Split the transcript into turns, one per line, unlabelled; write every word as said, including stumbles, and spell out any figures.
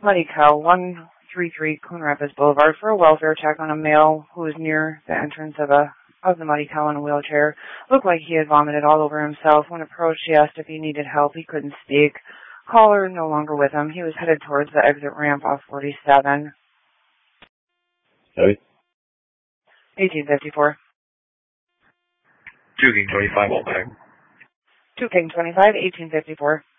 Muddy Cow, one three three Coon Rapids Boulevard, for a welfare check on a male who was near the entrance of a of the Muddy Cow in a wheelchair. Looked like he had vomited all over himself. When approached, he asked if he needed help. He couldn't speak. Caller no longer with him. He was headed towards the exit ramp off forty-seven.
Sorry?
eighteen fifty-four.
two King twenty-five, okay.
two King twenty-five, eighteen fifty-four.